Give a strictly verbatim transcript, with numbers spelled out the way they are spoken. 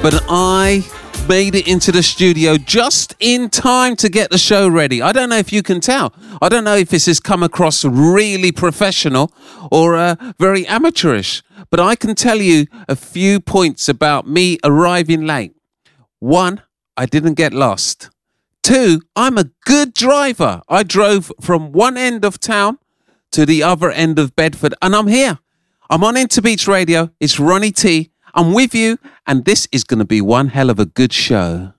but I made it into the studio just in time to get the show ready. I don't know if you can tell. I don't know if this has come across really professional or uh, very amateurish, but I can tell you a few points about me arriving late. One, I didn't get lost. Two, I'm a good driver. I drove from one end of town to the other end of Bedford, and I'm here. I'm on Interbeats Radio. It's Ronnie T. I'm with you, and this is going to be one hell of a good show.